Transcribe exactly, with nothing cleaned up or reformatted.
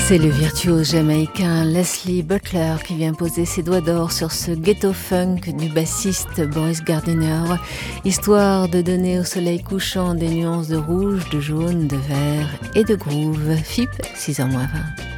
C'est le virtuose jamaïcain Leslie Butler qui vient poser ses doigts d'or sur ce ghetto funk du bassiste Boris Gardiner, histoire de donner au soleil couchant des nuances de rouge, de jaune, de vert et de groove. F I P, six heures moins vingt.